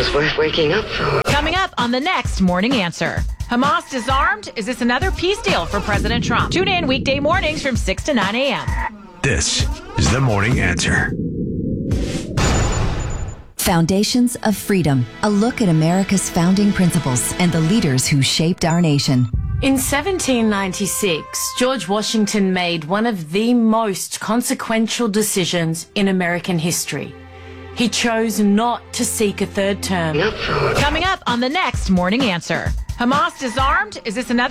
was worth waking up for. Coming up on the next Morning Answer. Hamas disarmed? Is this another peace deal for President Trump? Tune in weekday mornings from 6 to 9 a.m. This is the Morning Answer. Foundations of Freedom, a look at America's founding principles and the leaders who shaped our nation. In 1796, George Washington made one of the most consequential decisions in American history. He chose not to seek a third term. Coming up on the next Morning Answer. Hamas disarmed? Is this another